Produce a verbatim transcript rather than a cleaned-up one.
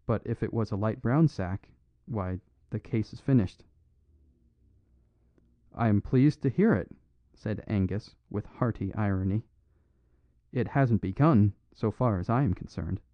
but if it was a light brown sack, why, the case is finished." "I am pleased to hear it," said Angus with hearty irony. "It hasn't begun, so far as I am concerned."